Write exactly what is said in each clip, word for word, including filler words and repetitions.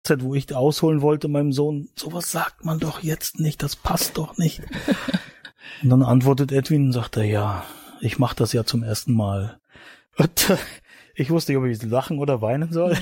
Zeit, wo ich ausholen wollte meinem Sohn, sowas sagt man doch jetzt nicht, das passt doch nicht. Und dann antwortet Edwin und sagt er, ja, ich mache das ja zum ersten Mal. Und ich wusste nicht, ob ich lachen oder weinen soll.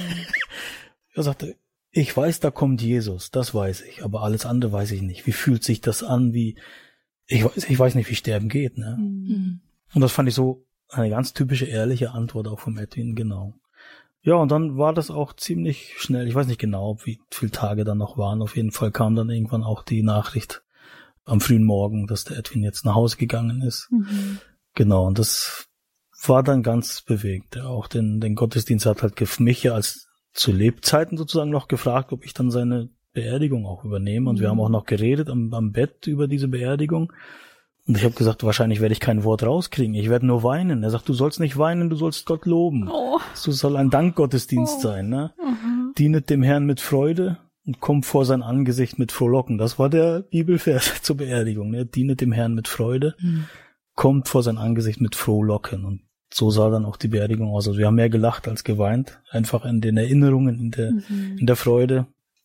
Er sagte, ich weiß, da kommt Jesus, das weiß ich, aber alles andere weiß ich nicht. Wie fühlt sich das an, wie, ich weiß, ich weiß nicht, wie Sterben geht, ne? Mhm. Und das fand ich so eine ganz typische, ehrliche Antwort auch vom Edwin, genau. Ja, und dann war das auch ziemlich schnell. Ich weiß nicht genau, wie viele Tage dann noch waren. Auf jeden Fall kam dann irgendwann auch die Nachricht am frühen Morgen, dass der Edwin jetzt nach Hause gegangen ist. Mhm. Genau, und das war dann ganz bewegt. Auch den, den Gottesdienst hat halt mich ja als zu Lebzeiten sozusagen noch gefragt, ob ich dann seine Beerdigung auch übernehme. Und mhm. wir haben auch noch geredet am, am Bett über diese Beerdigung. Und ich habe gesagt, wahrscheinlich werde ich kein Wort rauskriegen. Ich werde nur weinen. Er sagt, du sollst nicht weinen, du sollst Gott loben. Oh. Das soll ein Dankgottesdienst oh. sein. Ne? Mhm. Dienet dem Herrn mit Freude und kommt vor sein Angesicht mit Frohlocken. Das war der Bibelvers zur Beerdigung. Ne? Dienet dem Herrn mit Freude, mhm. kommt vor sein Angesicht mit Frohlocken. Und so sah dann auch die Beerdigung aus. Also wir haben mehr gelacht als geweint. Einfach in den Erinnerungen, in der, mhm. in der Freude.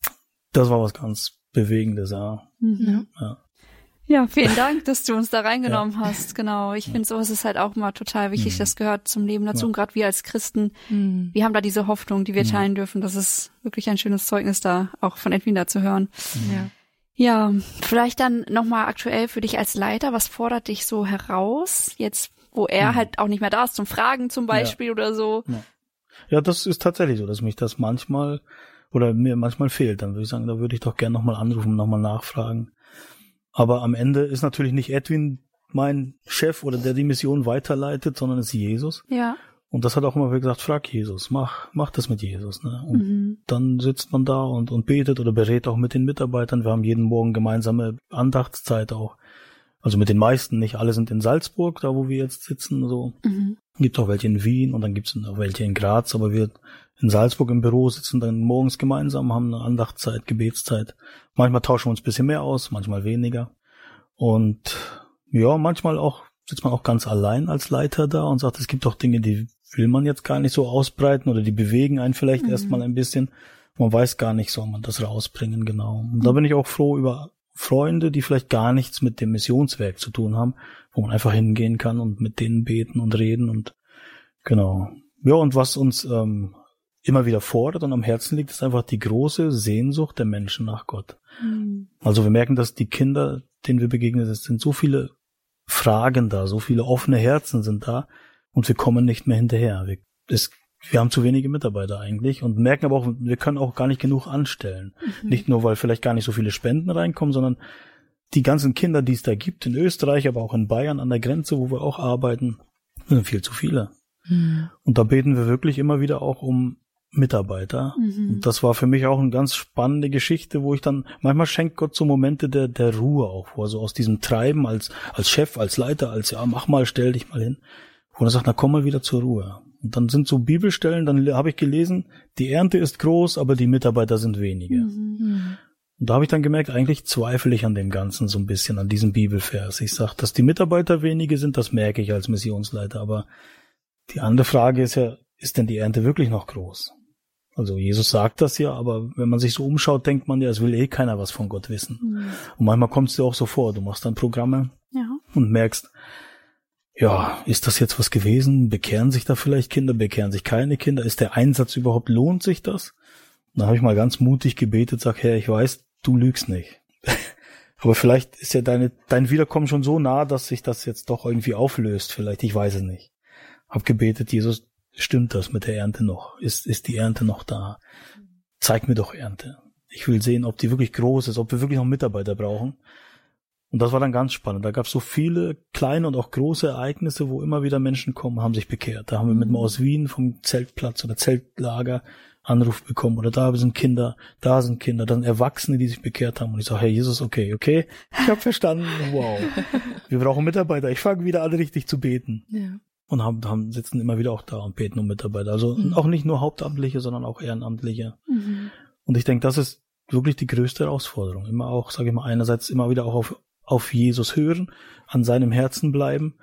Das war was ganz Bewegendes. Ja. Mhm. ja. Ja, vielen Dank, dass du uns da reingenommen ja. hast. Genau, ich finde, sowas ist halt auch immer total wichtig. Mhm. Das gehört zum Leben dazu. Ja. Und gerade wir als Christen, mhm. wir haben da diese Hoffnung, die wir mhm. teilen dürfen. Das ist wirklich ein schönes Zeugnis da, auch von Edwin da zu hören. Mhm. Ja. Ja, vielleicht dann nochmal aktuell für dich als Leiter. Was fordert dich so heraus, jetzt wo er mhm. halt auch nicht mehr da ist, zum Fragen zum Beispiel ja. oder so? Ja. ja, das ist tatsächlich so, dass mich das manchmal oder mir manchmal fehlt. Dann würde ich sagen, da würde ich doch gerne nochmal anrufen, nochmal nachfragen. Aber am Ende ist natürlich nicht Edwin mein Chef oder der die Mission weiterleitet, sondern es ist Jesus. Ja. Und das hat auch immer wieder gesagt, frag Jesus, mach, mach das mit Jesus. Ne? Und mhm. dann sitzt man da und, und betet oder berät auch mit den Mitarbeitern. Wir haben jeden Morgen gemeinsame Andachtszeit auch. Also mit den meisten, nicht alle sind in Salzburg, da wo wir jetzt sitzen. So. Mhm. Gibt auch welche in Wien und dann gibt es auch welche in Graz, aber wir in Salzburg im Büro sitzen dann morgens gemeinsam, haben eine Andachtszeit, Gebetszeit. Manchmal tauschen wir uns ein bisschen mehr aus, manchmal weniger. Und ja, manchmal auch sitzt man auch ganz allein als Leiter da und sagt, es gibt auch Dinge, die will man jetzt gar nicht so ausbreiten oder die bewegen einen vielleicht mhm. erstmal ein bisschen. Man weiß gar nicht, soll man das rausbringen, genau. Und mhm. da bin ich auch froh über Freunde, die vielleicht gar nichts mit dem Missionswerk zu tun haben, wo man einfach hingehen kann und mit denen beten und reden und genau. Ja, und was uns ähm, immer wieder fordert und am Herzen liegt, ist einfach die große Sehnsucht der Menschen nach Gott. Mhm. Also wir merken, dass die Kinder, denen wir begegnen, es sind so viele Fragen da, so viele offene Herzen sind da und wir kommen nicht mehr hinterher. Wir, es, wir haben zu wenige Mitarbeiter eigentlich und merken aber auch, wir können auch gar nicht genug anstellen. Mhm. Nicht nur, weil vielleicht gar nicht so viele Spenden reinkommen, sondern die ganzen Kinder, die es da gibt, in Österreich, aber auch in Bayern an der Grenze, wo wir auch arbeiten, sind viel zu viele. Mhm. Und da beten wir wirklich immer wieder auch um Mitarbeiter. Mhm. Und das war für mich auch eine ganz spannende Geschichte, wo ich dann, manchmal schenkt Gott so Momente der, der Ruhe auch vor, so aus diesem Treiben als, als Chef, als Leiter, als, ja, mach mal, stell dich mal hin. Und er sagt, na, komm mal wieder zur Ruhe. Und dann sind so Bibelstellen, dann habe ich gelesen, die Ernte ist groß, aber die Mitarbeiter sind wenige. Mhm. Und da habe ich dann gemerkt, eigentlich zweifle ich an dem Ganzen so ein bisschen, an diesem Bibelvers. Ich sage, dass die Mitarbeiter wenige sind, das merke ich als Missionsleiter. Aber die andere Frage ist ja, ist denn die Ernte wirklich noch groß? Also Jesus sagt das ja, aber wenn man sich so umschaut, denkt man ja, es will eh keiner was von Gott wissen. Mhm. Und manchmal kommt es dir auch so vor, du machst dann Programme ja. und merkst, ja, ist das jetzt was gewesen? Bekehren sich da vielleicht Kinder? Bekehren sich keine Kinder? Ist der Einsatz überhaupt, lohnt sich das? Und dann habe ich mal ganz mutig gebetet, sag, Herr, ich weiß, du lügst nicht. Aber vielleicht ist ja deine, dein Wiederkommen schon so nah, dass sich das jetzt doch irgendwie auflöst. Vielleicht, ich weiß es nicht. Hab gebetet, Jesus, stimmt das mit der Ernte noch? Ist, ist die Ernte noch da? Zeig mir doch Ernte. Ich will sehen, ob die wirklich groß ist, ob wir wirklich noch Mitarbeiter brauchen. Und das war dann ganz spannend. Da gab es so viele kleine und auch große Ereignisse, wo immer wieder Menschen kommen, haben sich bekehrt. Da haben wir mit dem aus Wien vom Zeltplatz oder Zeltlager Anruf bekommen. Oder da sind Kinder, da sind Kinder, dann Erwachsene, die sich bekehrt haben. Und ich sage, Herr Jesus, okay, okay, ich habe verstanden, wow. Wir brauchen Mitarbeiter. Ich fange wieder an, richtig zu beten. Ja. Und haben, haben, sitzen immer wieder auch da und beten um Mitarbeiter. Also mhm. auch nicht nur Hauptamtliche, sondern auch Ehrenamtliche. Mhm. Und ich denke, das ist wirklich die größte Herausforderung. Immer auch, sage ich mal, einerseits immer wieder auch auf, auf Jesus hören, an seinem Herzen bleiben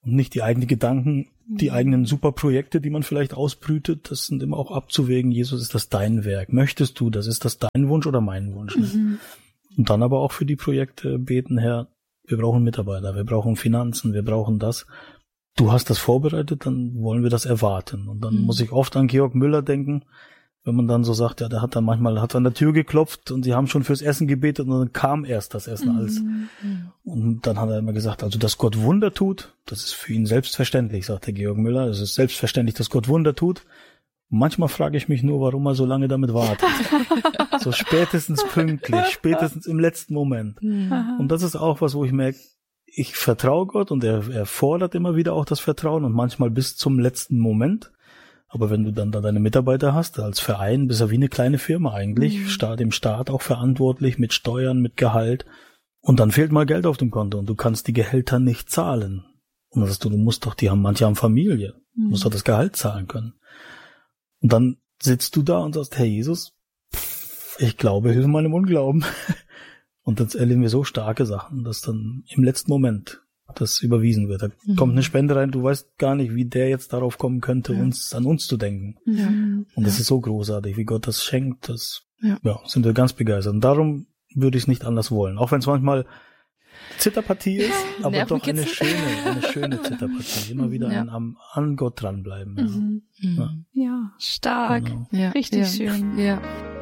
Und nicht die eigenen Gedanken, die eigenen Superprojekte, die man vielleicht ausbrütet, das sind immer auch abzuwägen, Jesus, ist das dein Werk? Möchtest du das? Ist das dein Wunsch oder mein Wunsch? Ne? Mhm. Und dann aber auch für die Projekte beten, Herr, wir brauchen Mitarbeiter, wir brauchen Finanzen, wir brauchen das. Du hast das vorbereitet, dann wollen wir das erwarten. Und dann mhm. muss ich oft an Georg Müller denken, wenn man dann so sagt, ja, der hat dann manchmal, hat an der Tür geklopft und sie haben schon fürs Essen gebetet und dann kam erst das Essen als. Mhm. Und dann hat er immer gesagt, also, dass Gott Wunder tut, das ist für ihn selbstverständlich, sagt der Georg Müller. Es ist selbstverständlich, dass Gott Wunder tut. Manchmal frage ich mich nur, warum er so lange damit wartet. So spätestens pünktlich, spätestens im letzten Moment. Mhm. Und das ist auch was, wo ich merke, ich vertraue Gott und er, er fordert immer wieder auch das Vertrauen und manchmal bis zum letzten Moment. Aber wenn du dann da deine Mitarbeiter hast, als Verein, bist du wie eine kleine Firma eigentlich, mhm. Staat im Staat auch verantwortlich, mit Steuern, mit Gehalt. Und dann fehlt mal Geld auf dem Konto und du kannst die Gehälter nicht zahlen. Und dann sagst du, du musst doch, die haben, manche haben Familie, mhm. musst doch das Gehalt zahlen können. Und dann sitzt du da und sagst, Herr Jesus, ich glaube, hilf meinem Unglauben. Und dann erleben wir so starke Sachen, dass dann im letzten Moment das überwiesen wird. Da mhm. kommt eine Spende rein, du weißt gar nicht, wie der jetzt darauf kommen könnte, ja. uns an uns zu denken. Ja. Und das ja. ist so großartig, wie Gott das schenkt. Das ja. ja, sind wir ganz begeistert. Und darum würde ich es nicht anders wollen. Auch wenn es manchmal Zitterpartie ist, ja, aber doch eine schöne, eine schöne Zitterpartie. Immer wieder ja. ein, am, an Gott dranbleiben. Ja, mhm. ja. ja stark. Genau. Ja. Richtig ja. schön. Ja.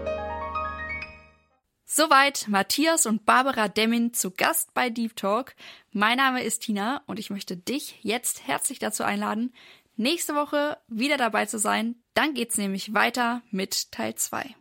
Soweit Matthias und Barbara Demmin zu Gast bei Deep Talk. Mein Name ist Tina und ich möchte dich jetzt herzlich dazu einladen, nächste Woche wieder dabei zu sein. Dann geht's nämlich weiter mit Teil zwei.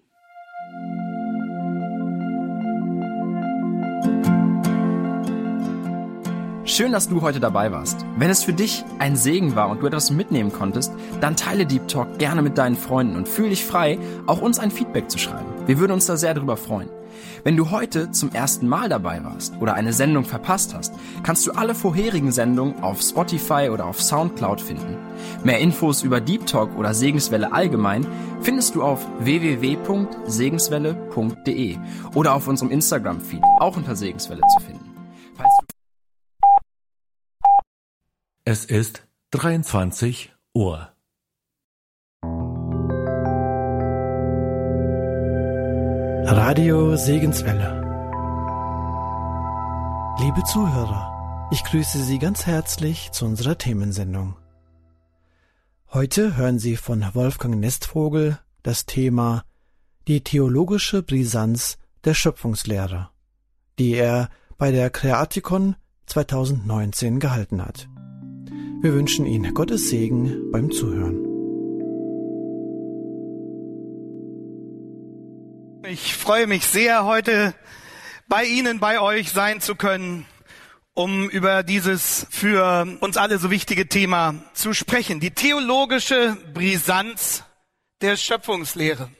Schön, dass du heute dabei warst. Wenn es für dich ein Segen war und du etwas mitnehmen konntest, dann teile Deep Talk gerne mit deinen Freunden und fühl dich frei, auch uns ein Feedback zu schreiben. Wir würden uns da sehr drüber freuen. Wenn du heute zum ersten Mal dabei warst oder eine Sendung verpasst hast, kannst du alle vorherigen Sendungen auf Spotify oder auf Soundcloud finden. Mehr Infos über Deep Talk oder Segenswelle allgemein findest du auf w w w punkt segenswelle punkt d e oder auf unserem Instagram-Feed, auch unter Segenswelle zu finden. Falls du Es ist dreiundzwanzig Uhr. Radio Segenswelle. Liebe Zuhörer, ich grüße Sie ganz herzlich zu unserer Themensendung. Heute hören Sie von Wolfgang Nestvogel das Thema die theologische Brisanz der Schöpfungslehre, die er bei der Creaticon zweitausendneunzehn gehalten hat. Wir wünschen Ihnen Gottes Segen beim Zuhören. Ich freue mich sehr, heute bei Ihnen, bei euch sein zu können, um über dieses für uns alle so wichtige Thema zu sprechen. Die theologische Brisanz der Schöpfungslehre.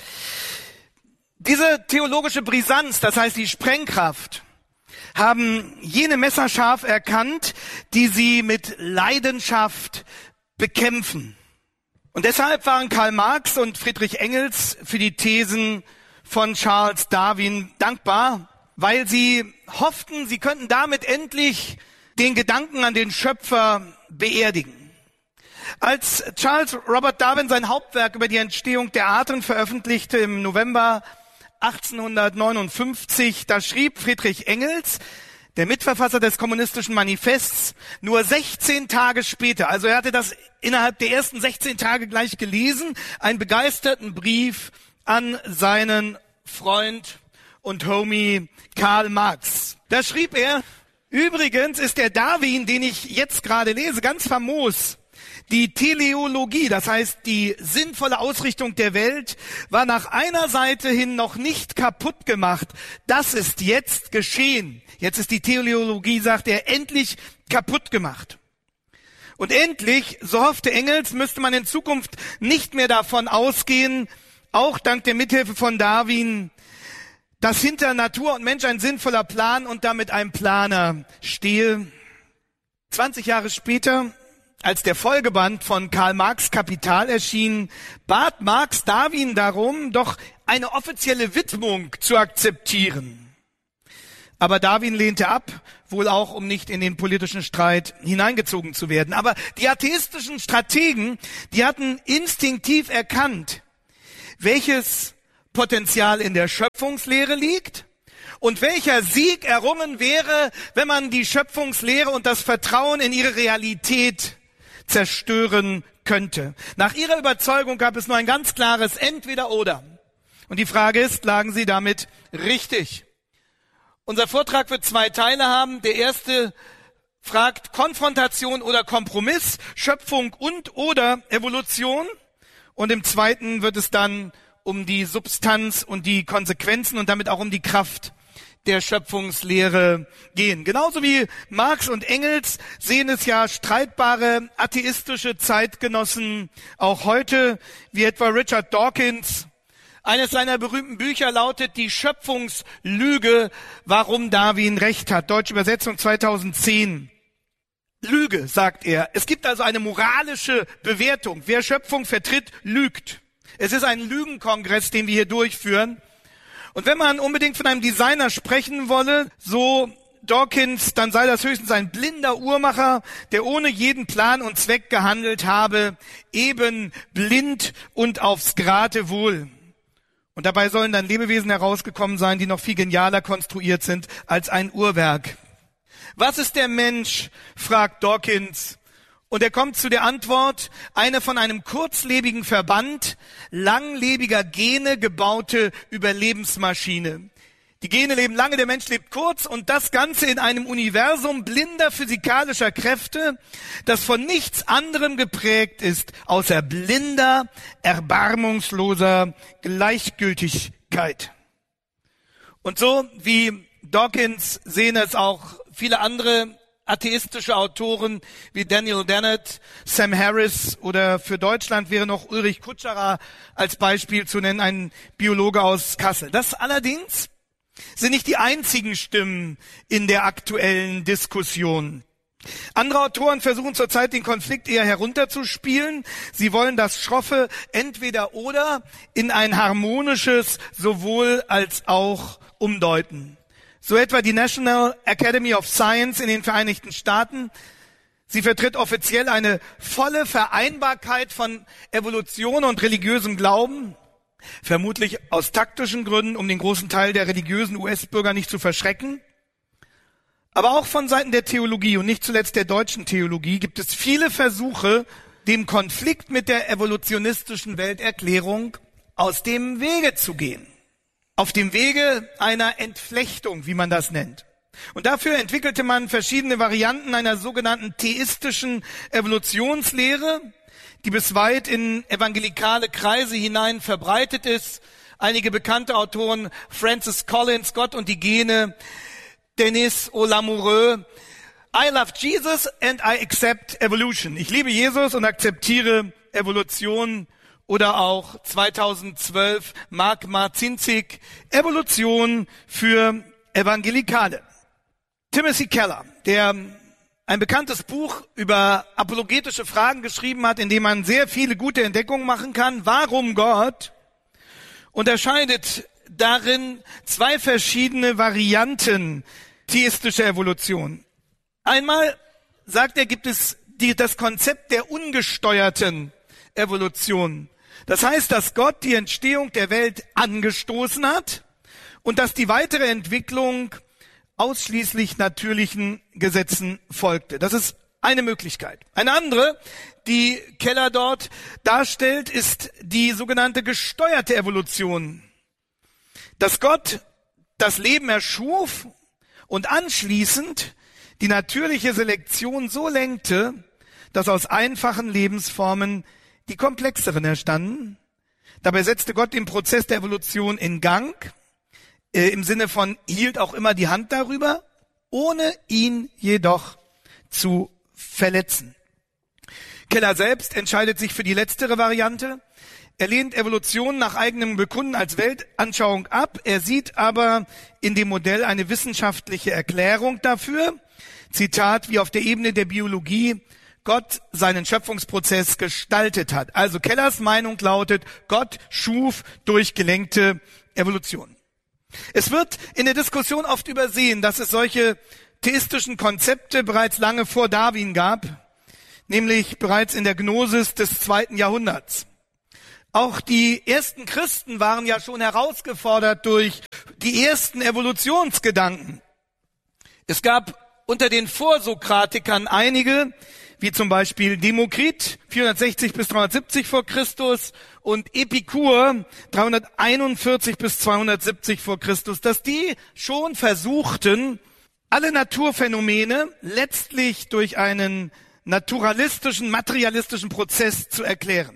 Diese theologische Brisanz, das heißt die Sprengkraft, haben jene messerscharf erkannt, die sie mit Leidenschaft bekämpfen. Und deshalb waren Karl Marx und Friedrich Engels für die Thesen von Charles Darwin dankbar, weil sie hofften, sie könnten damit endlich den Gedanken an den Schöpfer beerdigen. Als Charles Robert Darwin sein Hauptwerk über die Entstehung der Arten veröffentlichte im November achtzehnhundertneunundfünfzig, da schrieb Friedrich Engels, der Mitverfasser des Kommunistischen Manifests, nur sechzehn Tage später, also er hatte das innerhalb der ersten sechzehn Tage gleich gelesen, einen begeisterten Brief an seinen Freund und Homie Karl Marx. Da schrieb er, übrigens ist der Darwin, den ich jetzt gerade lese, ganz famos. Die Teleologie, das heißt die sinnvolle Ausrichtung der Welt, war nach einer Seite hin noch nicht kaputt gemacht. Das ist jetzt geschehen. Jetzt ist die Teleologie, sagt er, endlich kaputt gemacht. Und endlich, so hoffte Engels, müsste man in Zukunft nicht mehr davon ausgehen, auch dank der Mithilfe von Darwin, dass hinter Natur und Mensch ein sinnvoller Plan und damit ein Planer stehe. zwanzig Jahre später, als der Folgeband von Karl Marx Kapital erschien, bat Marx Darwin darum, doch eine offizielle Widmung zu akzeptieren. Aber Darwin lehnte ab, wohl auch, um nicht in den politischen Streit hineingezogen zu werden. Aber die atheistischen Strategen, die hatten instinktiv erkannt, welches Potenzial in der Schöpfungslehre liegt und welcher Sieg errungen wäre, wenn man die Schöpfungslehre und das Vertrauen in ihre Realität zerstören könnte. Nach ihrer Überzeugung gab es nur ein ganz klares Entweder-Oder. Und die Frage ist, lagen sie damit richtig? Unser Vortrag wird zwei Teile haben. Der erste fragt Konfrontation oder Kompromiss, Schöpfung und oder Evolution. Und im zweiten wird es dann um die Substanz und die Konsequenzen und damit auch um die Kraft der Schöpfungslehre gehen. Genauso wie Marx und Engels sehen es ja streitbare atheistische Zeitgenossen auch heute, wie etwa Richard Dawkins. Eines seiner berühmten Bücher lautet Die Schöpfungslüge, warum Darwin recht hat. Deutsche Übersetzung zweitausendzehn. Lüge, sagt er. Es gibt also eine moralische Bewertung. Wer Schöpfung vertritt, lügt. Es ist ein Lügenkongress, den wir hier durchführen. Und wenn man unbedingt von einem Designer sprechen wolle, so Dawkins, dann sei das höchstens ein blinder Uhrmacher, der ohne jeden Plan und Zweck gehandelt habe, eben blind und aufs Geratewohl. Und dabei sollen dann Lebewesen herausgekommen sein, die noch viel genialer konstruiert sind als ein Uhrwerk. Was ist der Mensch? Fragt Dawkins. Und er kommt zu der Antwort, eine von einem kurzlebigen Verband langlebiger Gene gebaute Überlebensmaschine. Die Gene leben lange, der Mensch lebt kurz und das Ganze in einem Universum blinder physikalischer Kräfte, das von nichts anderem geprägt ist, außer blinder, erbarmungsloser Gleichgültigkeit. Und so wie Dawkins sehen es auch viele andere atheistische Autoren wie Daniel Dennett, Sam Harris oder für Deutschland wäre noch Ulrich Kutscherer als Beispiel zu nennen, ein Biologe aus Kassel. Das allerdings sind nicht die einzigen Stimmen in der aktuellen Diskussion. Andere Autoren versuchen zurzeit den Konflikt eher herunterzuspielen. Sie wollen das schroffe Entweder-Oder in ein harmonisches sowohl als auch umdeuten. So etwa die National Academy of Science in den Vereinigten Staaten. Sie vertritt offiziell eine volle Vereinbarkeit von Evolution und religiösem Glauben. Vermutlich aus taktischen Gründen, um den großen Teil der religiösen U S-Bürger nicht zu verschrecken. Aber auch von Seiten der Theologie und nicht zuletzt der deutschen Theologie gibt es viele Versuche, dem Konflikt mit der evolutionistischen Welterklärung aus dem Wege zu gehen. Auf dem Wege einer Entflechtung, wie man das nennt. Und dafür entwickelte man verschiedene Varianten einer sogenannten theistischen Evolutionslehre, die bis weit in evangelikale Kreise hinein verbreitet ist. Einige bekannte Autoren, Francis Collins, Gott und die Gene, Denis O'Lamoureux, I love Jesus and I accept evolution. Ich liebe Jesus und akzeptiere Evolution. Oder auch zweitausendzwölf Mark Marcinzig, Evolution für Evangelikale. Timothy Keller, der ein bekanntes Buch über apologetische Fragen geschrieben hat, in dem man sehr viele gute Entdeckungen machen kann. Warum Gott? Unterscheidet darin zwei verschiedene Varianten theistischer Evolution. Einmal, sagt er, gibt es die, das Konzept der ungesteuerten Evolution. Das heißt, dass Gott die Entstehung der Welt angestoßen hat und dass die weitere Entwicklung ausschließlich natürlichen Gesetzen folgte. Das ist eine Möglichkeit. Eine andere, die Keller dort darstellt, ist die sogenannte gesteuerte Evolution. Dass Gott das Leben erschuf und anschließend die natürliche Selektion so lenkte, dass aus einfachen Lebensformen die komplexeren entstanden. Dabei setzte Gott den Prozess der Evolution in Gang, äh, im Sinne von hielt auch immer die Hand darüber, ohne ihn jedoch zu verletzen. Keller selbst entscheidet sich für die letztere Variante. Er lehnt Evolution nach eigenem Bekunden als Weltanschauung ab. Er sieht aber in dem Modell eine wissenschaftliche Erklärung dafür. Zitat, wie auf der Ebene der Biologie Gott seinen Schöpfungsprozess gestaltet hat. Also Kellers Meinung lautet, Gott schuf durch gelenkte Evolution. Es wird in der Diskussion oft übersehen, dass es solche theistischen Konzepte bereits lange vor Darwin gab, nämlich bereits in der Gnosis des zweiten Jahrhunderts. Auch die ersten Christen waren ja schon herausgefordert durch die ersten Evolutionsgedanken. Es gab unter den Vorsokratikern einige, wie zum Beispiel Demokrit, vierhundertsechzig bis dreihundertsiebzig vor Christus, und Epikur, dreihunderteinundvierzig bis zweihundertsiebzig vor Christus, dass die schon versuchten, alle Naturphänomene letztlich durch einen naturalistischen, materialistischen Prozess zu erklären.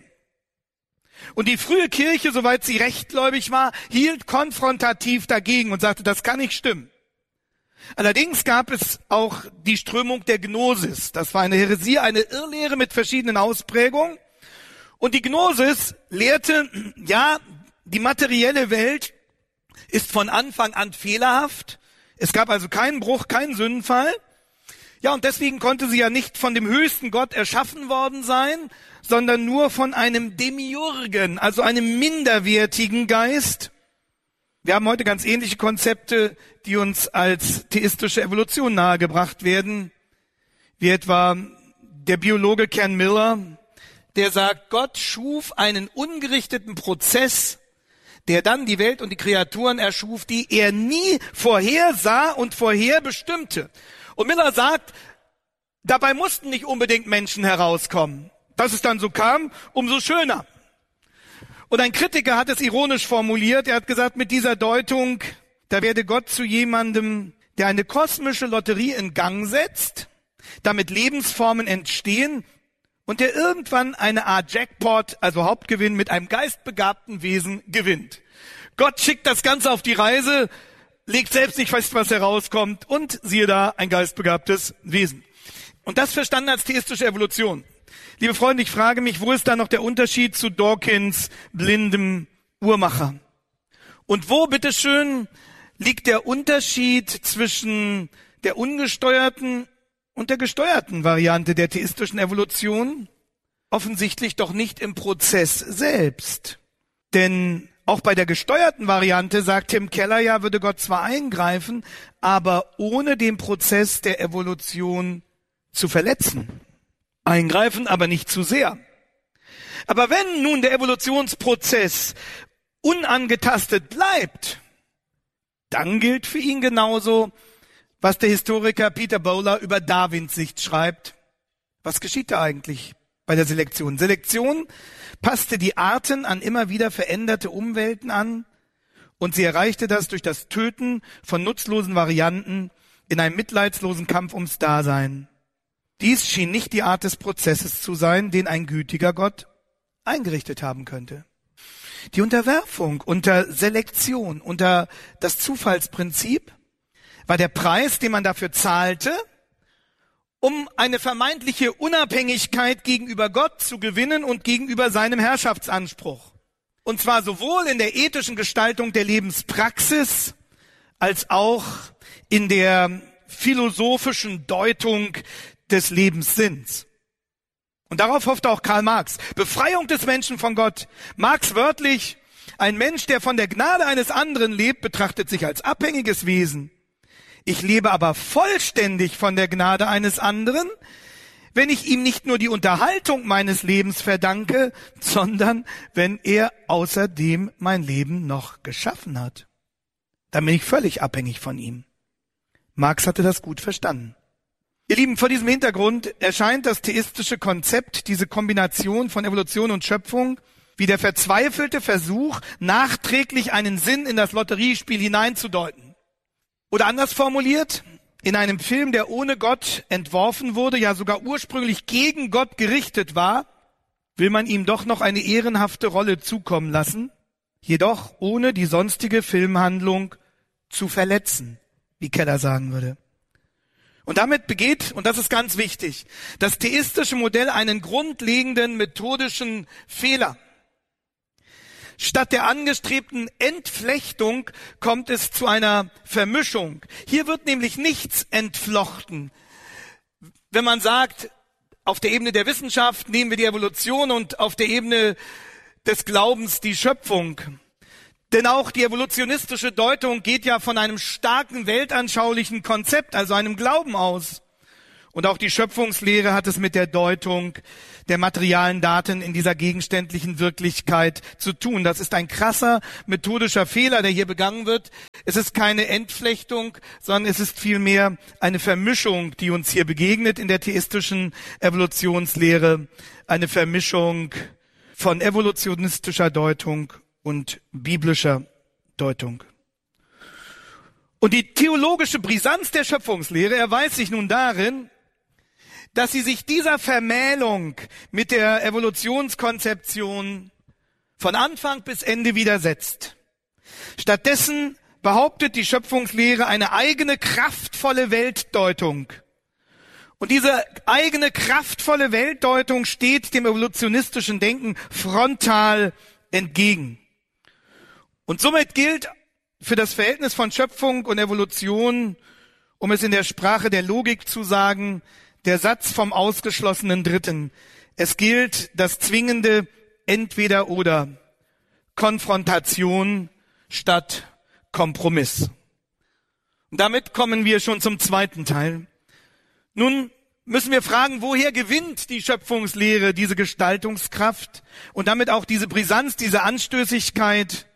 Und die frühe Kirche, soweit sie rechtgläubig war, hielt konfrontativ dagegen und sagte, das kann nicht stimmen. Allerdings gab es auch die Strömung der Gnosis. Das war eine Häresie, eine Irrlehre mit verschiedenen Ausprägungen. Und die Gnosis lehrte, ja, die materielle Welt ist von Anfang an fehlerhaft. Es gab also keinen Bruch, keinen Sündenfall. Ja, und deswegen konnte sie ja nicht von dem höchsten Gott erschaffen worden sein, sondern nur von einem Demiurgen, also einem minderwertigen Geist. Wir haben heute ganz ähnliche Konzepte, die uns als theistische Evolution nahegebracht werden, wie etwa der Biologe Ken Miller, der sagt, Gott schuf einen ungerichteten Prozess, der dann die Welt und die Kreaturen erschuf, die er nie vorhersah und vorherbestimmte. Und Miller sagt, dabei mussten nicht unbedingt Menschen herauskommen. Dass es dann so kam, umso schöner. Und ein Kritiker hat es ironisch formuliert. Er hat gesagt, mit dieser Deutung, da werde Gott zu jemandem, der eine kosmische Lotterie in Gang setzt, damit Lebensformen entstehen und der irgendwann eine Art Jackpot, also Hauptgewinn, mit einem geistbegabten Wesen gewinnt. Gott schickt das Ganze auf die Reise, legt selbst nicht fest, was herauskommt, und siehe da, ein geistbegabtes Wesen. Und das verstanden als theistische Evolution. Liebe Freunde, ich frage mich, wo ist da noch der Unterschied zu Dawkins blindem Uhrmacher? Und wo, bitteschön, liegt der Unterschied zwischen der ungesteuerten und der gesteuerten Variante der theistischen Evolution? Offensichtlich doch nicht im Prozess selbst. Denn auch bei der gesteuerten Variante, sagt Tim Keller ja, würde Gott zwar eingreifen, aber ohne den Prozess der Evolution zu verletzen. Eingreifen, aber nicht zu sehr. Aber wenn nun der Evolutionsprozess unangetastet bleibt, dann gilt für ihn genauso, was der Historiker Peter Bowler über Darwins Sicht schreibt. Was geschieht da eigentlich bei der Selektion? Selektion passte die Arten an immer wieder veränderte Umwelten an und sie erreichte das durch das Töten von nutzlosen Varianten in einem mitleidslosen Kampf ums Dasein. Dies schien nicht die Art des Prozesses zu sein, den ein gütiger Gott eingerichtet haben könnte. Die Unterwerfung unter Selektion, unter das Zufallsprinzip, war der Preis, den man dafür zahlte, um eine vermeintliche Unabhängigkeit gegenüber Gott zu gewinnen und gegenüber seinem Herrschaftsanspruch. Und zwar sowohl in der ethischen Gestaltung der Lebenspraxis als auch in der philosophischen Deutung des Lebenssinns. Und darauf hoffte auch Karl Marx. Befreiung des Menschen von Gott. Marx wörtlich, ein Mensch, der von der Gnade eines anderen lebt, betrachtet sich als abhängiges Wesen. Ich lebe aber vollständig von der Gnade eines anderen, wenn ich ihm nicht nur die Unterhaltung meines Lebens verdanke, sondern wenn er außerdem mein Leben noch geschaffen hat. Dann bin ich völlig abhängig von ihm. Marx hatte das gut verstanden. Ihr Lieben, vor diesem Hintergrund erscheint das theistische Konzept, diese Kombination von Evolution und Schöpfung, wie der verzweifelte Versuch, nachträglich einen Sinn in das Lotteriespiel hineinzudeuten. Oder anders formuliert, in einem Film, der ohne Gott entworfen wurde, ja sogar ursprünglich gegen Gott gerichtet war, will man ihm doch noch eine ehrenhafte Rolle zukommen lassen, jedoch ohne die sonstige Filmhandlung zu verletzen, wie Keller sagen würde. Und damit begeht, und das ist ganz wichtig, das theistische Modell einen grundlegenden methodischen Fehler. Statt der angestrebten Entflechtung kommt es zu einer Vermischung. Hier wird nämlich nichts entflochten. Wenn man sagt, auf der Ebene der Wissenschaft nehmen wir die Evolution und auf der Ebene des Glaubens die Schöpfung, Denn auch die evolutionistische Deutung geht ja von einem starken weltanschaulichen Konzept, also einem Glauben aus. Und auch die Schöpfungslehre hat es mit der Deutung der materialen Daten in dieser gegenständlichen Wirklichkeit zu tun. Das ist ein krasser methodischer Fehler, der hier begangen wird. Es ist keine Entflechtung, sondern es ist vielmehr eine Vermischung, die uns hier begegnet in der theistischen Evolutionslehre. Eine Vermischung von evolutionistischer Deutung und biblischer Deutung. Und die theologische Brisanz der Schöpfungslehre erweist sich nun darin, dass sie sich dieser Vermählung mit der Evolutionskonzeption von Anfang bis Ende widersetzt. Stattdessen behauptet die Schöpfungslehre eine eigene kraftvolle Weltdeutung. Und diese eigene kraftvolle Weltdeutung steht dem evolutionistischen Denken frontal entgegen. Und somit gilt für das Verhältnis von Schöpfung und Evolution, um es in der Sprache der Logik zu sagen, der Satz vom ausgeschlossenen Dritten. Es gilt das zwingende Entweder-Oder. Konfrontation statt Kompromiss. Und damit kommen wir schon zum zweiten Teil. Nun müssen wir fragen, woher gewinnt die Schöpfungslehre diese Gestaltungskraft und damit auch diese Brisanz, diese Anstößigkeit?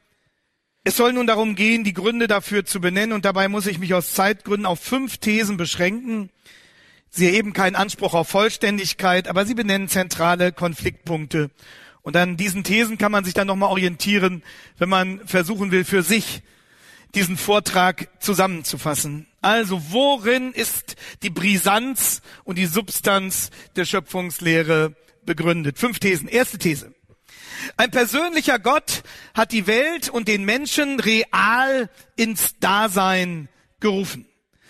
Es soll nun darum gehen, die Gründe dafür zu benennen, und dabei muss ich mich aus Zeitgründen auf fünf Thesen beschränken. Sie erheben keinen Anspruch auf Vollständigkeit, aber sie benennen zentrale Konfliktpunkte. Und an diesen Thesen kann man sich dann nochmal orientieren, wenn man versuchen will, für sich diesen Vortrag zusammenzufassen. Also, worin ist die Brisanz und die Substanz der Schöpfungslehre begründet? Fünf Thesen. Erste These. Ein persönlicher Gott hat die Welt und den Menschen real ins Dasein gerufen.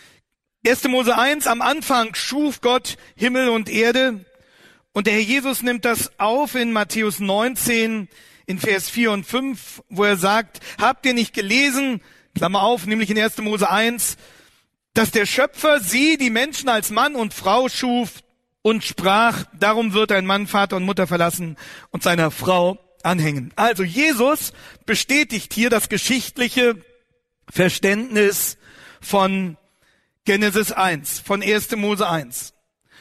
erster Mose eins, am Anfang schuf Gott Himmel und Erde, und der Herr Jesus nimmt das auf in Matthäus neunzehn, in Vers vier und fünf, wo er sagt, habt ihr nicht gelesen, Klammer auf, nämlich in erster Mose eins, dass der Schöpfer sie, die Menschen, als Mann und Frau schuf und sprach, darum wird ein Mann Vater und Mutter verlassen und seiner Frau anhängen. Also Jesus bestätigt hier das geschichtliche Verständnis von Genesis eins, von erster Mose eins.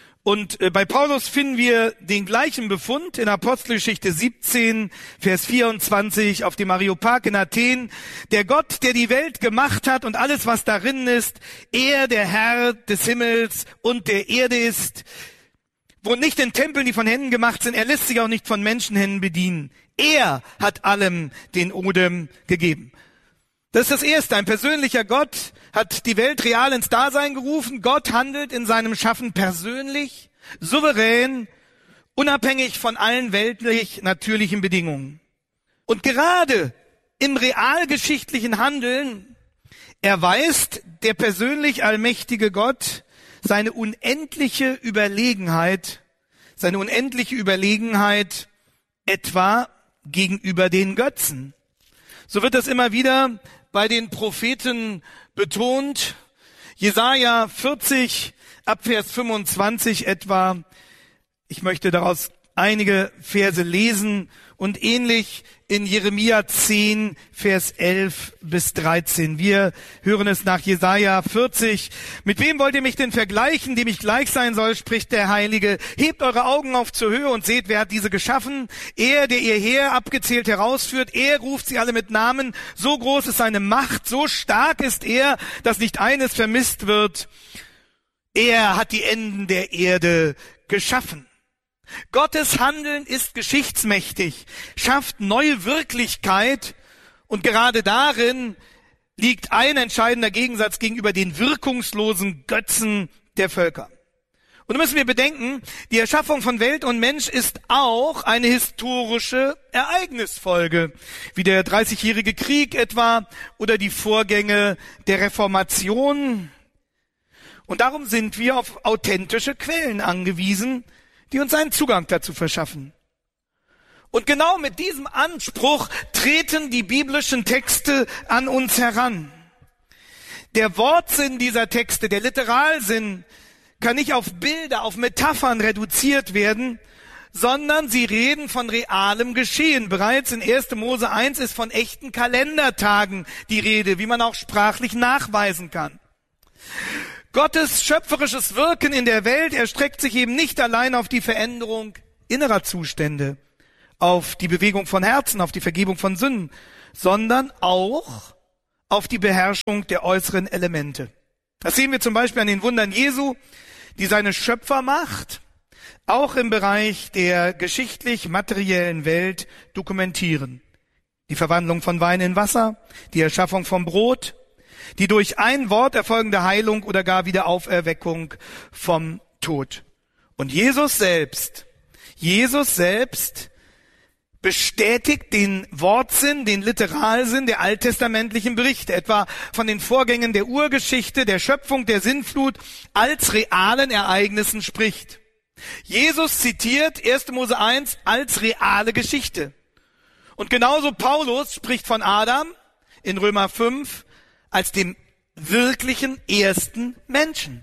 Und äh, bei Paulus finden wir den gleichen Befund in Apostelgeschichte siebzehn, Vers vierundzwanzig auf dem Areopag in Athen. Der Gott, der die Welt gemacht hat und alles, was darin ist, er, der Herr des Himmels und der Erde ist, wohnt nicht in Tempeln, die von Händen gemacht sind, er lässt sich auch nicht von Menschenhänden bedienen. Er hat allem den Odem gegeben. Das ist das Erste. Ein persönlicher Gott hat die Welt real ins Dasein gerufen. Gott handelt in seinem Schaffen persönlich, souverän, unabhängig von allen weltlich natürlichen Bedingungen. Und gerade im realgeschichtlichen Handeln erweist der persönlich allmächtige Gott seine unendliche Überlegenheit, seine unendliche Überlegenheit etwa gegenüber den Götzen. So wird das immer wieder bei den Propheten betont. Jesaja vierzig, ab Vers fünfundzwanzig etwa. Ich möchte daraus einige Verse lesen und ähnlich in Jeremia zehn, Vers elf bis dreizehn. Wir hören es nach Jesaja vierzig. Mit wem wollt ihr mich denn vergleichen, dem ich gleich sein soll, spricht der Heilige. Hebt eure Augen auf zur Höhe und seht, wer hat diese geschaffen? Er, der ihr Heer abgezählt herausführt, er ruft sie alle mit Namen. So groß ist seine Macht, so stark ist er, dass nicht eines vermisst wird. Er hat die Enden der Erde geschaffen. Gottes Handeln ist geschichtsmächtig, schafft neue Wirklichkeit, und gerade darin liegt ein entscheidender Gegensatz gegenüber den wirkungslosen Götzen der Völker. Und da müssen wir bedenken, die Erschaffung von Welt und Mensch ist auch eine historische Ereignisfolge, wie der Dreißigjährige Krieg etwa oder die Vorgänge der Reformation. Und darum sind wir auf authentische Quellen angewiesen, die uns einen Zugang dazu verschaffen. Und genau mit diesem Anspruch treten die biblischen Texte an uns heran. Der Wortsinn dieser Texte, der Literalsinn, kann nicht auf Bilder, auf Metaphern reduziert werden, sondern sie reden von realem Geschehen. Bereits in erster Mose eins ist von echten Kalendertagen die Rede, wie man auch sprachlich nachweisen kann. Gottes schöpferisches Wirken in der Welt erstreckt sich eben nicht allein auf die Veränderung innerer Zustände, auf die Bewegung von Herzen, auf die Vergebung von Sünden, sondern auch auf die Beherrschung der äußeren Elemente. Das sehen wir zum Beispiel an den Wundern Jesu, die seine Schöpfermacht auch im Bereich der geschichtlich-materiellen Welt dokumentieren. Die Verwandlung von Wein in Wasser, die Erschaffung von Brot, die durch ein Wort erfolgende Heilung oder gar Wiederauferweckung vom Tod. Und Jesus selbst, Jesus selbst bestätigt den Wortsinn, den Literalsinn der alttestamentlichen Berichte, etwa von den Vorgängen der Urgeschichte, der Schöpfung, der Sintflut, als realen Ereignissen spricht. Jesus zitiert erster Mose eins als reale Geschichte. Und genauso Paulus spricht von Adam in Römer fünf als dem wirklichen ersten Menschen.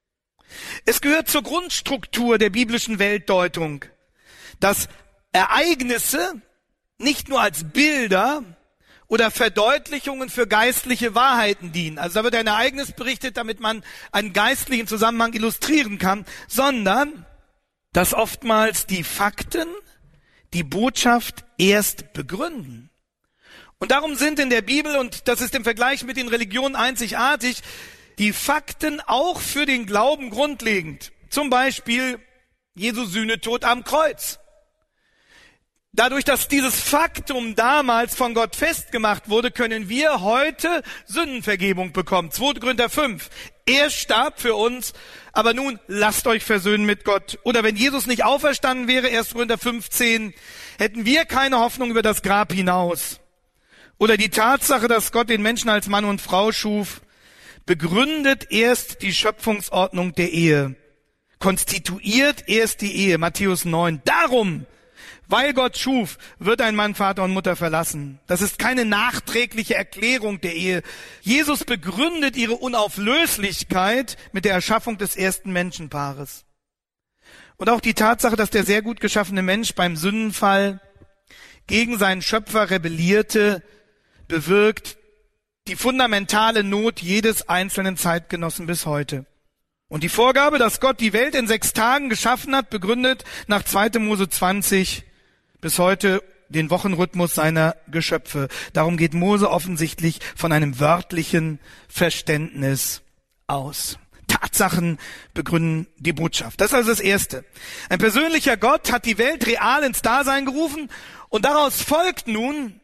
Es gehört zur Grundstruktur der biblischen Weltdeutung, dass Ereignisse nicht nur als Bilder oder Verdeutlichungen für geistliche Wahrheiten dienen. Also da wird ein Ereignis berichtet, damit man einen geistlichen Zusammenhang illustrieren kann, sondern dass oftmals die Fakten die Botschaft erst begründen. Und darum sind in der Bibel, und das ist im Vergleich mit den Religionen einzigartig, die Fakten auch für den Glauben grundlegend. Zum Beispiel Jesu Sühnetod am Kreuz. Dadurch, dass dieses Faktum damals von Gott festgemacht wurde, können wir heute Sündenvergebung bekommen. zweiter Korinther fünf. Er starb für uns, aber nun lasst euch versöhnen mit Gott. Oder wenn Jesus nicht auferstanden wäre, erster Korinther fünfzehn, hätten wir keine Hoffnung über das Grab hinaus. Oder die Tatsache, dass Gott den Menschen als Mann und Frau schuf, begründet erst die Schöpfungsordnung der Ehe, konstituiert erst die Ehe, Matthäus neun. Darum, weil Gott schuf, wird ein Mann Vater und Mutter verlassen. Das ist keine nachträgliche Erklärung der Ehe. Jesus begründet ihre Unauflöslichkeit mit der Erschaffung des ersten Menschenpaares. Und auch die Tatsache, dass der sehr gut geschaffene Mensch beim Sündenfall gegen seinen Schöpfer rebellierte, bewirkt die fundamentale Not jedes einzelnen Zeitgenossen bis heute. Und die Vorgabe, dass Gott die Welt in sechs Tagen geschaffen hat, begründet nach zweiter Mose zwanzig bis heute den Wochenrhythmus seiner Geschöpfe. Darum geht Mose offensichtlich von einem wörtlichen Verständnis aus. Tatsachen begründen die Botschaft. Das ist also das Erste. Ein persönlicher Gott hat die Welt real ins Dasein gerufen und daraus folgt nun,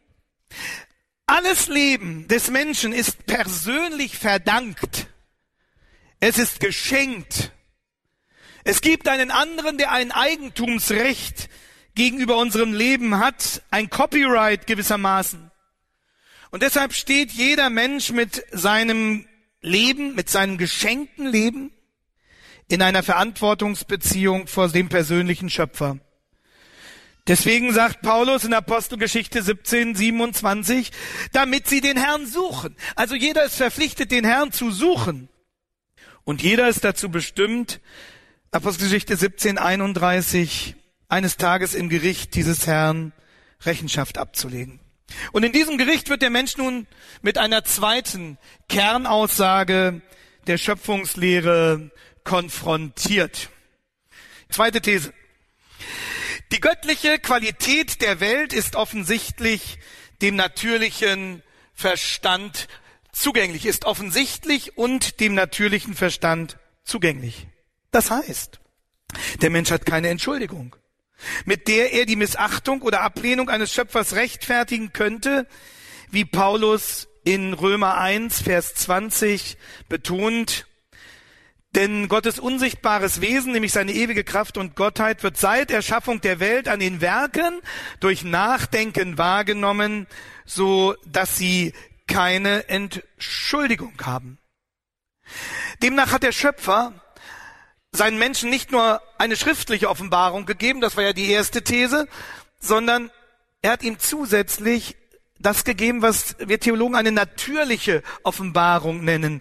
alles Leben des Menschen ist persönlich verdankt. Es ist geschenkt. Es gibt einen anderen, der ein Eigentumsrecht gegenüber unserem Leben hat, ein Copyright gewissermaßen. Und deshalb steht jeder Mensch mit seinem Leben, mit seinem geschenkten Leben in einer Verantwortungsbeziehung vor dem persönlichen Schöpfer. Deswegen sagt Paulus in Apostelgeschichte siebzehn, siebenundzwanzig, damit sie den Herrn suchen. Also jeder ist verpflichtet, den Herrn zu suchen. Und jeder ist dazu bestimmt, Apostelgeschichte siebzehn, einunddreißig, eines Tages im Gericht dieses Herrn Rechenschaft abzulegen. Und in diesem Gericht wird der Mensch nun mit einer zweiten Kernaussage der Schöpfungslehre konfrontiert. Zweite These. Die göttliche Qualität der Welt ist offensichtlich dem natürlichen Verstand zugänglich, ist offensichtlich und dem natürlichen Verstand zugänglich. Das heißt, der Mensch hat keine Entschuldigung, mit der er die Missachtung oder Ablehnung eines Schöpfers rechtfertigen könnte, wie Paulus in Römer eins, Vers zwanzig betont. Denn Gottes unsichtbares Wesen, nämlich seine ewige Kraft und Gottheit, wird seit Erschaffung der Welt an den Werken durch Nachdenken wahrgenommen, so dass sie keine Entschuldigung haben. Demnach hat der Schöpfer seinen Menschen nicht nur eine schriftliche Offenbarung gegeben, das war ja die erste These, sondern er hat ihm zusätzlich das gegeben, was wir Theologen eine natürliche Offenbarung nennen.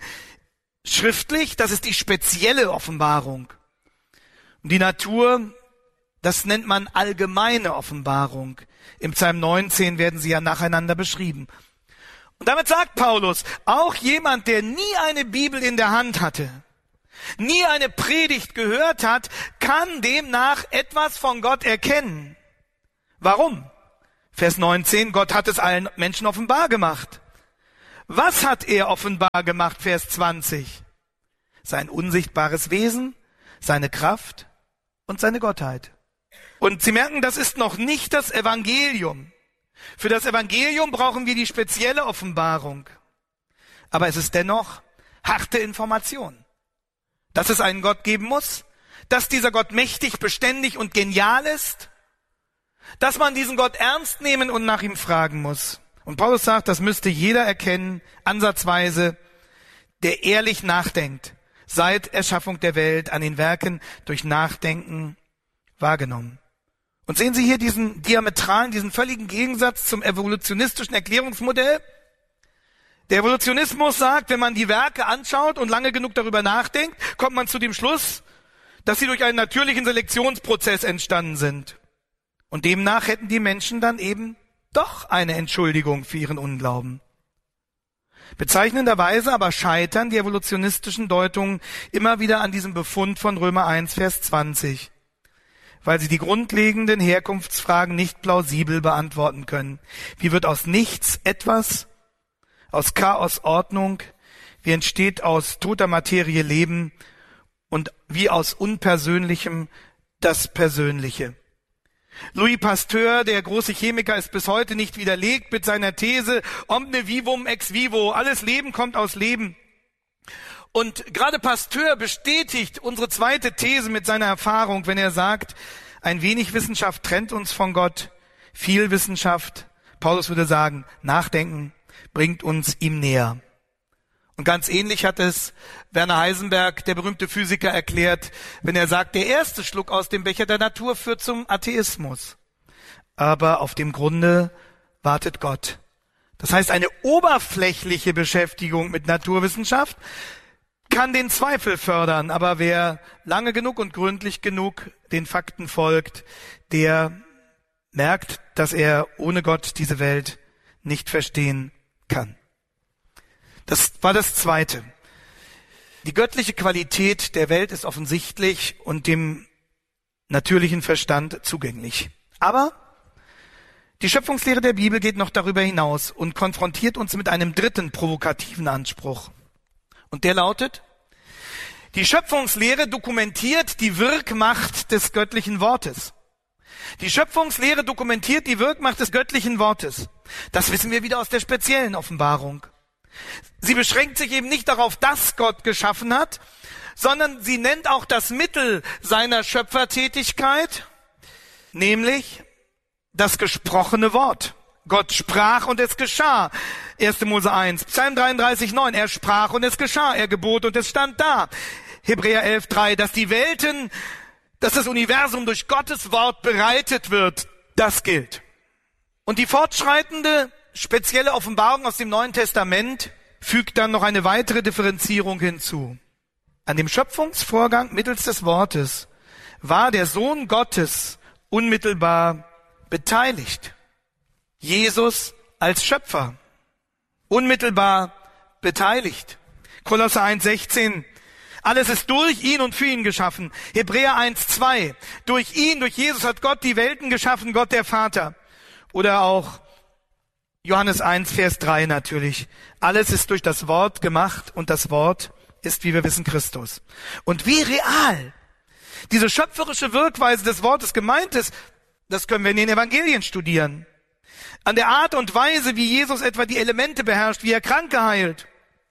Schriftlich, das ist die spezielle Offenbarung. Und die Natur, Das nennt man allgemeine Offenbarung. Im Psalm neunzehn werden sie ja nacheinander beschrieben. Und damit sagt Paulus, auch jemand, der nie eine Bibel in der Hand hatte, nie eine Predigt gehört hat, kann demnach etwas von Gott erkennen. Warum? Vers neunzehn, Gott hat es allen Menschen offenbar gemacht. Was hat er offenbar gemacht? Vers zwanzig. Sein unsichtbares Wesen, seine Kraft und seine Gottheit. Und Sie merken, das ist noch nicht das Evangelium. Für das Evangelium brauchen wir die spezielle Offenbarung. Aber es ist dennoch harte Information. Dass es einen Gott geben muss, dass dieser Gott mächtig, beständig und genial ist, dass man diesen Gott ernst nehmen und nach ihm fragen muss. Und Paulus sagt, das müsste jeder erkennen, ansatzweise, der ehrlich nachdenkt, seit Erschaffung der Welt an den Werken durch Nachdenken wahrgenommen. Und sehen Sie hier diesen diametralen, diesen völligen Gegensatz zum evolutionistischen Erklärungsmodell? Der Evolutionismus sagt, wenn man die Werke anschaut und lange genug darüber nachdenkt, kommt man zu dem Schluss, dass sie durch einen natürlichen Selektionsprozess entstanden sind. Und demnach hätten die Menschen dann eben doch eine Entschuldigung für ihren Unglauben. Bezeichnenderweise aber scheitern die evolutionistischen Deutungen immer wieder an diesem Befund von Römer eins, Vers zwanzig, weil sie die grundlegenden Herkunftsfragen nicht plausibel beantworten können. Wie wird aus nichts etwas, aus Chaos Ordnung? Wie entsteht aus toter Materie Leben? Und wie aus Unpersönlichem das Persönliche? Louis Pasteur, der große Chemiker, ist bis heute nicht widerlegt mit seiner These omne vivum ex vivo. Alles Leben kommt aus Leben. Und gerade Pasteur bestätigt unsere zweite These mit seiner Erfahrung, wenn er sagt, ein wenig Wissenschaft trennt uns von Gott, viel Wissenschaft, Paulus würde sagen, Nachdenken, bringt uns ihm näher. Und ganz ähnlich hat es Werner Heisenberg, der berühmte Physiker, erklärt, wenn er sagt, der erste Schluck aus dem Becher der Natur führt zum Atheismus. Aber auf dem Grunde wartet Gott. Das heißt, eine oberflächliche Beschäftigung mit Naturwissenschaft kann den Zweifel fördern, aber wer lange genug und gründlich genug den Fakten folgt, der merkt, dass er ohne Gott diese Welt nicht verstehen kann. Das war das Zweite. Die göttliche Qualität der Welt ist offensichtlich und dem natürlichen Verstand zugänglich. Aber die Schöpfungslehre der Bibel geht noch darüber hinaus und konfrontiert uns mit einem dritten provokativen Anspruch. Und der lautet, die Schöpfungslehre dokumentiert die Wirkmacht des göttlichen Wortes. Die Schöpfungslehre dokumentiert die Wirkmacht des göttlichen Wortes. Das wissen wir wieder aus der speziellen Offenbarung. Sie beschränkt sich eben nicht darauf, dass Gott geschaffen hat, sondern sie nennt auch das Mittel seiner Schöpfertätigkeit, nämlich das gesprochene Wort. Gott sprach und es geschah. erster Mose eins, Psalm dreiunddreißig, neun. Er sprach und es geschah. Er gebot und es stand da. Hebräer elf, drei. Dass die Welten, dass das Universum durch Gottes Wort bereitet wird, das gilt. Und die fortschreitende spezielle Offenbarung aus dem Neuen Testament fügt dann noch eine weitere Differenzierung hinzu. An dem Schöpfungsvorgang mittels des Wortes war der Sohn Gottes unmittelbar beteiligt. Jesus als Schöpfer, unmittelbar beteiligt. Kolosser eins, sechzehn. Alles ist durch ihn und für ihn geschaffen. Hebräer eins, zwei. Durch ihn, durch Jesus hat Gott die Welten geschaffen, Gott der Vater. Oder auch Johannes eins, Vers drei natürlich. Alles ist durch das Wort gemacht und das Wort ist, wie wir wissen, Christus. Und wie real diese schöpferische Wirkweise des Wortes gemeint ist, das können wir in den Evangelien studieren. An der Art und Weise, wie Jesus etwa die Elemente beherrscht, wie er Kranke heilt.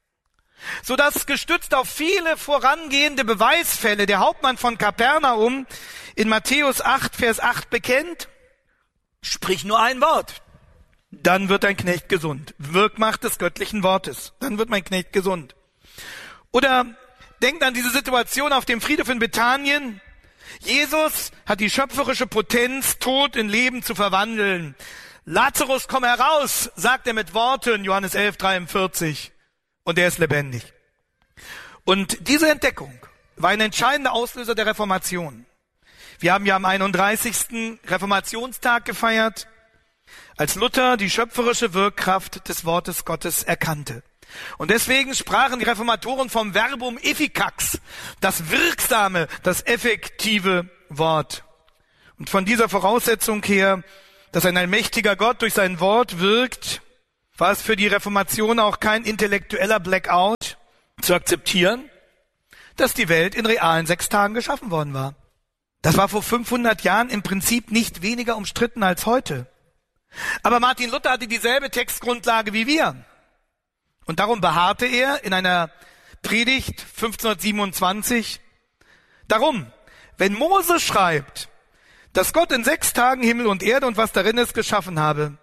Sodass gestützt auf viele vorangehende Beweisfälle der Hauptmann von Kapernaum in Matthäus acht, Vers acht bekennt, sprich nur ein Wort, dann wird dein Knecht gesund. Wirkmacht des göttlichen Wortes, dann wird mein Knecht gesund. Oder denkt an diese Situation auf dem Friedhof in Bethanien. Jesus hat die schöpferische Potenz, Tod in Leben zu verwandeln. Lazarus, komm heraus, sagt er mit Worten, Johannes elf, dreiundvierzig. Und er ist lebendig. Und diese Entdeckung war ein entscheidender Auslöser der Reformation. Wir haben ja am einunddreißigsten Reformationstag gefeiert, als Luther die schöpferische Wirkkraft des Wortes Gottes erkannte. Und deswegen sprachen die Reformatoren vom Verbum efficax, das wirksame, das effektive Wort. Und von dieser Voraussetzung her, dass ein allmächtiger Gott durch sein Wort wirkt, war es für die Reformation auch kein intellektueller Blackout zu akzeptieren, dass die Welt in realen sechs Tagen geschaffen worden war. Das war vor fünfhundert Jahren im Prinzip nicht weniger umstritten als heute. Aber Martin Luther hatte dieselbe Textgrundlage wie wir. Und darum beharrte er in einer Predigt fünfzehnhundertsiebenundzwanzig, darum, wenn Mose schreibt, dass Gott in sechs Tagen Himmel und Erde und was darin ist geschaffen habe,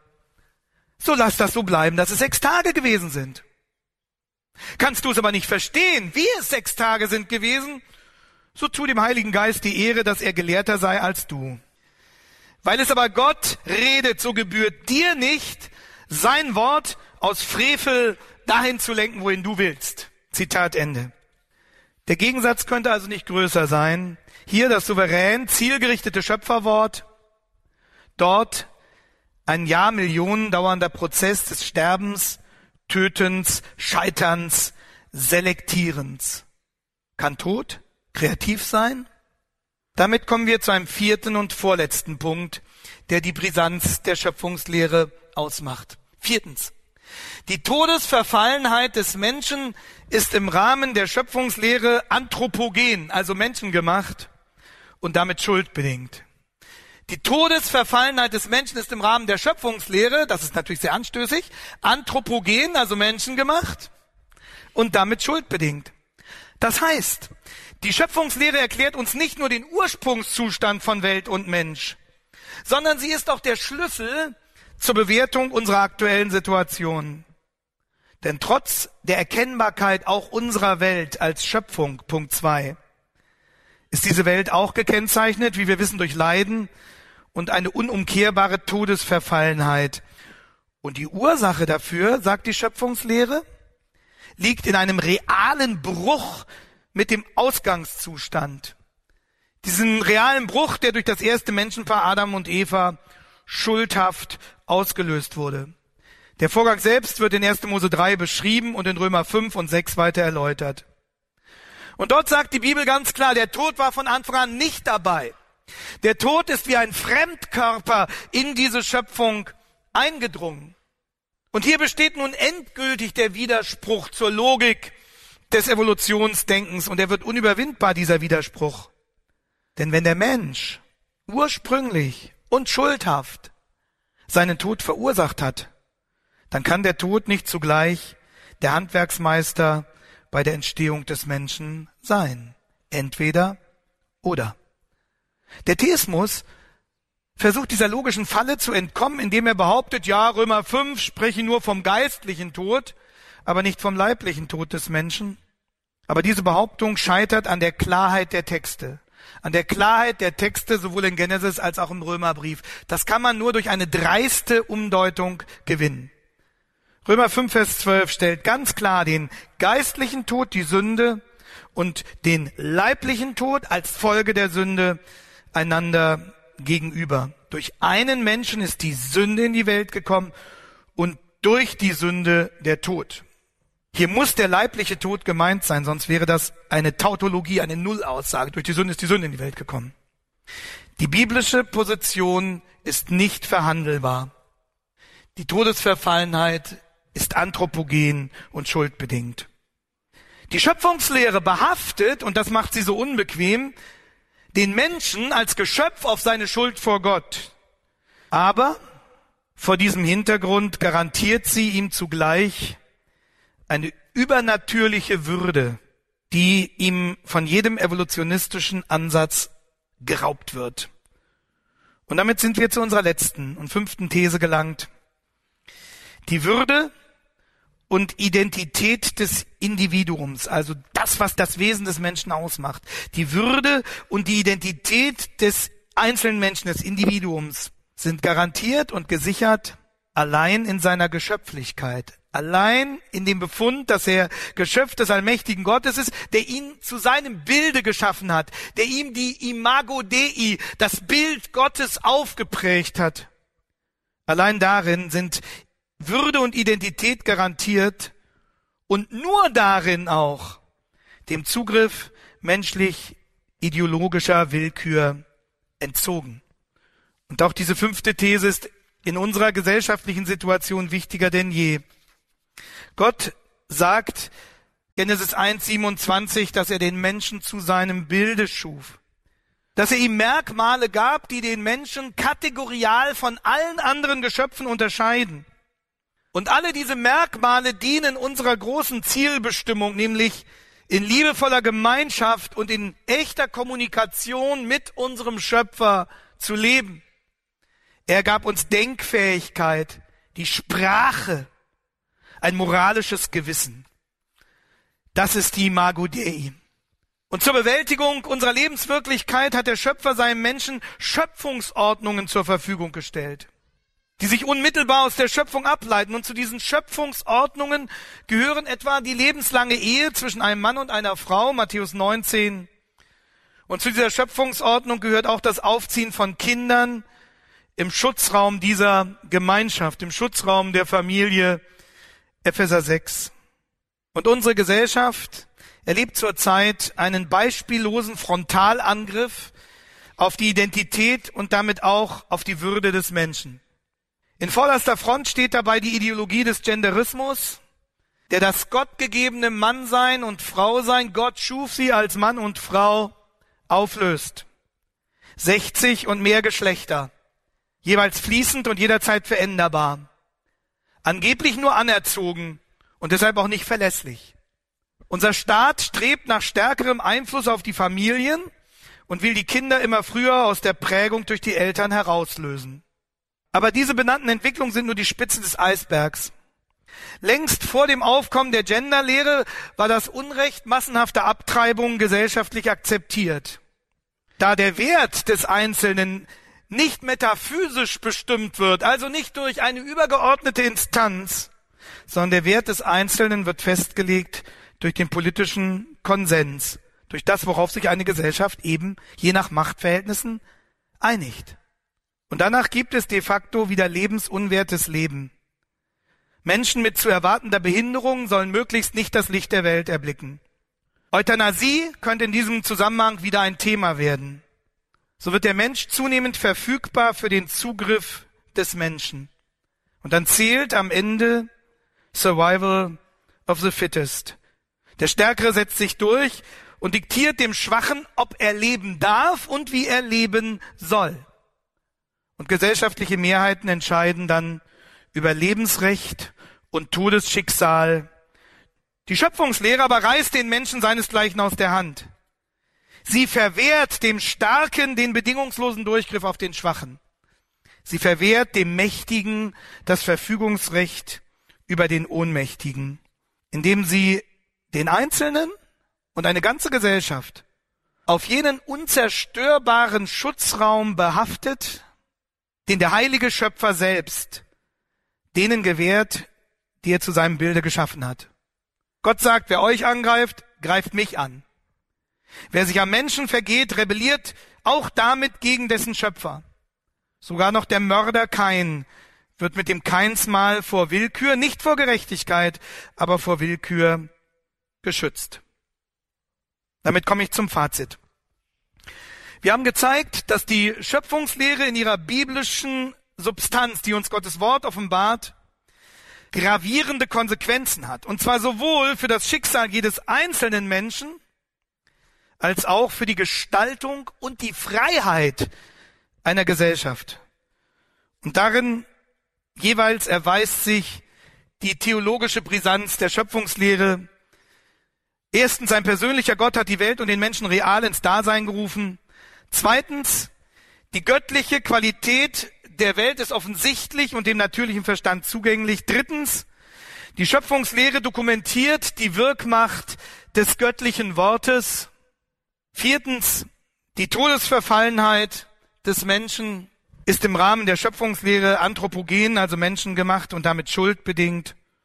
so lass das so bleiben, dass es sechs Tage gewesen sind. Kannst du es aber nicht verstehen, wie es sechs Tage sind gewesen, so tu dem Heiligen Geist die Ehre, dass er gelehrter sei als du. Weil es aber Gott redet, so gebührt dir nicht, sein Wort aus Frevel dahin zu lenken, wohin du willst. Zitat Ende. Der Gegensatz könnte also nicht größer sein. Hier das souverän, zielgerichtete Schöpferwort, dort ein Jahrmillionen dauernder Prozess des Sterbens, Tötens, Scheiterns, Selektierens. Kann Tod kreativ sein? Damit kommen wir zu einem vierten und vorletzten Punkt, der die Brisanz der Schöpfungslehre ausmacht. Viertens. Die Todesverfallenheit des Menschen ist im Rahmen der Schöpfungslehre anthropogen, also menschengemacht und damit schuldbedingt. Die Todesverfallenheit des Menschen ist im Rahmen der Schöpfungslehre, das ist natürlich sehr anstößig, anthropogen, also menschengemacht und damit schuldbedingt. Das heißt, die Schöpfungslehre erklärt uns nicht nur den Ursprungszustand von Welt und Mensch, sondern sie ist auch der Schlüssel zur Bewertung unserer aktuellen Situation. Denn trotz der Erkennbarkeit auch unserer Welt als Schöpfung, Punkt zwei, ist diese Welt auch gekennzeichnet, wie wir wissen, durch Leiden und eine unumkehrbare Todesverfallenheit. Und die Ursache dafür, sagt die Schöpfungslehre, liegt in einem realen Bruch mit dem Ausgangszustand. Diesen realen Bruch, der durch das erste Menschenpaar Adam und Eva schuldhaft ausgelöst wurde. Der Vorgang selbst wird in erster Mose drei beschrieben und in Römer fünf und sechs weiter erläutert. Und dort sagt die Bibel ganz klar, der Tod war von Anfang an nicht dabei. Der Tod ist wie ein Fremdkörper in diese Schöpfung eingedrungen. Und hier besteht nun endgültig der Widerspruch zur Logik des Evolutionsdenkens und er wird unüberwindbar, dieser Widerspruch. Denn wenn der Mensch ursprünglich und schuldhaft seinen Tod verursacht hat, dann kann der Tod nicht zugleich der Handwerksmeister bei der Entstehung des Menschen sein. Entweder oder. Der Theismus versucht dieser logischen Falle zu entkommen, indem er behauptet, ja, Römer fünf spreche nur vom geistlichen Tod, aber nicht vom leiblichen Tod des Menschen. Aber diese Behauptung scheitert an der Klarheit der Texte. An der Klarheit der Texte sowohl in Genesis als auch im Römerbrief. Das kann man nur durch eine dreiste Umdeutung gewinnen. Römer fünf, Vers zwölf stellt ganz klar den geistlichen Tod, die Sünde, und den leiblichen Tod als Folge der Sünde einander gegenüber. Durch einen Menschen ist die Sünde in die Welt gekommen und durch die Sünde der Tod. Hier muss der leibliche Tod gemeint sein, sonst wäre das eine Tautologie, eine Nullaussage. Durch die Sünde ist die Sünde in die Welt gekommen. Die biblische Position ist nicht verhandelbar. Die Todesverfallenheit ist anthropogen und schuldbedingt. Die Schöpfungslehre behaftet, und das macht sie so unbequem, den Menschen als Geschöpf auf seine Schuld vor Gott. Aber vor diesem Hintergrund garantiert sie ihm zugleich eine übernatürliche Würde, die ihm von jedem evolutionistischen Ansatz geraubt wird. Und damit sind wir zu unserer letzten und fünften These gelangt. Die Würde und Identität des Individuums, also das, was das Wesen des Menschen ausmacht. Die Würde und die Identität des einzelnen Menschen, des Individuums, sind garantiert und gesichert allein in seiner Geschöpflichkeit, Allein in dem Befund, dass er Geschöpf des allmächtigen Gottes ist, der ihn zu seinem Bilde geschaffen hat, der ihm die Imago Dei, das Bild Gottes, aufgeprägt hat. Allein darin sind Würde und Identität garantiert und nur darin auch dem Zugriff menschlich-ideologischer Willkür entzogen. Und auch diese fünfte These ist in unserer gesellschaftlichen Situation wichtiger denn je. Gott sagt, Genesis eins siebenundzwanzig, dass er den Menschen zu seinem Bilde schuf. Dass er ihm Merkmale gab, die den Menschen kategorial von allen anderen Geschöpfen unterscheiden. Und alle diese Merkmale dienen unserer großen Zielbestimmung, nämlich in liebevoller Gemeinschaft und in echter Kommunikation mit unserem Schöpfer zu leben. Er gab uns Denkfähigkeit, die Sprache, ein moralisches Gewissen. Das ist die Imago Dei. Und zur Bewältigung unserer Lebenswirklichkeit hat der Schöpfer seinem Menschen Schöpfungsordnungen zur Verfügung gestellt, die sich unmittelbar aus der Schöpfung ableiten. Und zu diesen Schöpfungsordnungen gehören etwa die lebenslange Ehe zwischen einem Mann und einer Frau, Matthäus neunzehn. Und zu dieser Schöpfungsordnung gehört auch das Aufziehen von Kindern im Schutzraum dieser Gemeinschaft, im Schutzraum der Familie, Epheser sechs. Und unsere Gesellschaft erlebt zurzeit einen beispiellosen Frontalangriff auf die Identität und damit auch auf die Würde des Menschen. In vorderster Front steht dabei die Ideologie des Genderismus, der das gottgegebene Mannsein und Frausein, Gott schuf sie als Mann und Frau, auflöst. sechzig und mehr Geschlechter, jeweils fließend und jederzeit veränderbar. Angeblich nur anerzogen und deshalb auch nicht verlässlich. Unser Staat strebt nach stärkerem Einfluss auf die Familien und will die Kinder immer früher aus der Prägung durch die Eltern herauslösen. Aber diese benannten Entwicklungen sind nur die Spitze des Eisbergs. Längst vor dem Aufkommen der Genderlehre war das Unrecht massenhafter Abtreibungen gesellschaftlich akzeptiert. Da der Wert des Einzelnen nicht metaphysisch bestimmt wird, also nicht durch eine übergeordnete Instanz, sondern der Wert des Einzelnen wird festgelegt durch den politischen Konsens, durch das, worauf sich eine Gesellschaft eben je nach Machtverhältnissen einigt. Und danach gibt es de facto wieder lebensunwertes Leben. Menschen mit zu erwartender Behinderung sollen möglichst nicht das Licht der Welt erblicken. Euthanasie könnte in diesem Zusammenhang wieder ein Thema werden. So wird der Mensch zunehmend verfügbar für den Zugriff des Menschen. Und dann zählt am Ende Survival of the Fittest. Der Stärkere setzt sich durch und diktiert dem Schwachen, ob er leben darf und wie er leben soll. Und gesellschaftliche Mehrheiten entscheiden dann über Lebensrecht und Todesschicksal. Die Schöpfungslehre aber reißt den Menschen seinesgleichen aus der Hand. Sie verwehrt dem Starken den bedingungslosen Durchgriff auf den Schwachen. Sie verwehrt dem Mächtigen das Verfügungsrecht über den Ohnmächtigen, indem sie den Einzelnen und eine ganze Gesellschaft auf jenen unzerstörbaren Schutzraum behaftet, den der heilige Schöpfer selbst denen gewährt, die er zu seinem Bilde geschaffen hat. Gott sagt, wer euch angreift, greift mich an. Wer sich am Menschen vergeht, rebelliert auch damit gegen dessen Schöpfer. Sogar noch der Mörder Kain wird mit dem Kainsmal vor Willkür, nicht vor Gerechtigkeit, aber vor Willkür geschützt. Damit komme ich zum Fazit. Wir haben gezeigt, dass die Schöpfungslehre in ihrer biblischen Substanz, die uns Gottes Wort offenbart, gravierende Konsequenzen hat. Und zwar sowohl für das Schicksal jedes einzelnen Menschen, als auch für die Gestaltung und die Freiheit einer Gesellschaft. Und darin jeweils erweist sich die theologische Brisanz der Schöpfungslehre. Erstens, ein persönlicher Gott hat die Welt und den Menschen real ins Dasein gerufen. Zweitens, die göttliche Qualität der Welt ist offensichtlich und dem natürlichen Verstand zugänglich. Drittens, die Schöpfungslehre dokumentiert die Wirkmacht des göttlichen Wortes. Viertens, die Todesverfallenheit des Menschen ist im Rahmen der Schöpfungslehre anthropogen, also menschengemacht und damit schuldbedingt.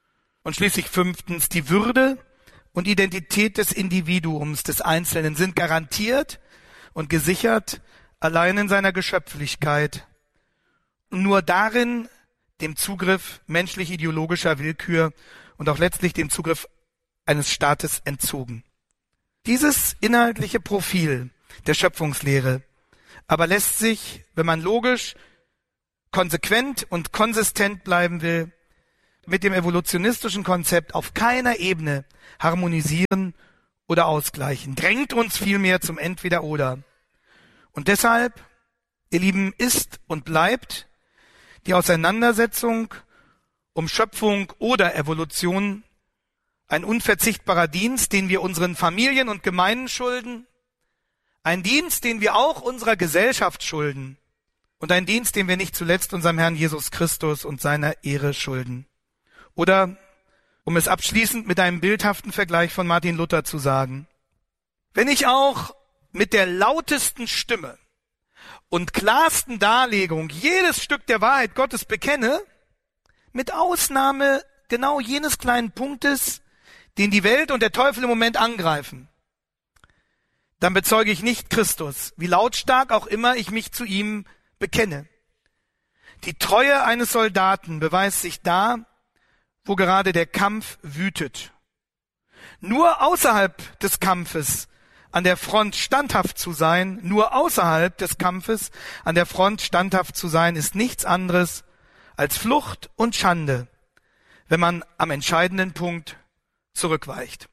Und schließlich fünftens, die Würde und Identität des Individuums, des Einzelnen sind garantiert und gesichert allein in seiner Geschöpflichkeit. Nur darin dem Zugriff menschlich-ideologischer Willkür und auch letztlich dem Zugriff eines Staates entzogen. Dieses inhaltliche Profil der Schöpfungslehre aber lässt sich, wenn man logisch, konsequent und konsistent bleiben will, mit dem evolutionistischen Konzept auf keiner Ebene harmonisieren oder ausgleichen, drängt uns vielmehr zum Entweder-Oder. Und deshalb, ihr Lieben, ist und bleibt die Auseinandersetzung um Schöpfung oder Evolution ein unverzichtbarer Dienst, den wir unseren Familien und Gemeinden schulden, ein Dienst, den wir auch unserer Gesellschaft schulden und ein Dienst, den wir nicht zuletzt unserem Herrn Jesus Christus und seiner Ehre schulden. Oder, um es abschließend mit einem bildhaften Vergleich von Martin Luther zu sagen, wenn ich auch mit der lautesten Stimme und klarsten Darlegung jedes Stück der Wahrheit Gottes bekenne, mit Ausnahme genau jenes kleinen Punktes, den die Welt und der Teufel im Moment angreifen, dann bezeuge ich nicht Christus, wie lautstark auch immer ich mich zu ihm bekenne. Die Treue eines Soldaten beweist sich da, wo gerade der Kampf wütet. Nur außerhalb des Kampfes an der Front standhaft zu sein, nur außerhalb des Kampfes an der Front standhaft zu sein, ist nichts anderes als Flucht und Schande, wenn man am entscheidenden Punkt zurückweicht.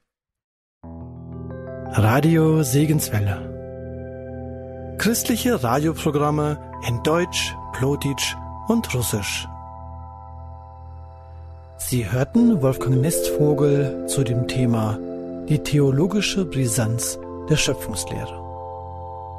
Radio Segenswelle. Christliche Radioprogramme in Deutsch, Plotitsch und Russisch. Sie hörten Wolfgang Nestvogel zu dem Thema die theologische Brisanz der Schöpfungslehre.